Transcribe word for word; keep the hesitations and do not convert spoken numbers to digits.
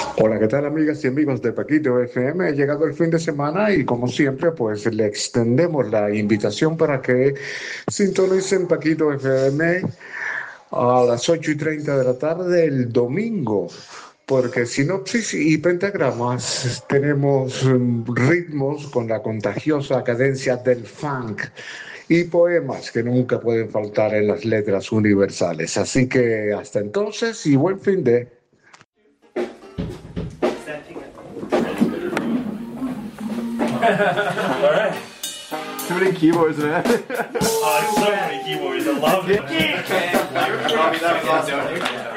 Hola, ¿qué tal amigas y amigos de Paquito F M? Ha llegado el fin de semana y como siempre pues le extendemos la invitación para que sintonicen Paquito F M a las ocho y treinta de la tarde el domingo, porque sinopsis y pentagramas tenemos mm, ritmos con la contagiosa cadencia del funk y poemas que nunca pueden faltar en las letras universales. Así que hasta entonces y buen fin de... Alright. Too many keyboards, man. Oh, so many keyboards. I love it.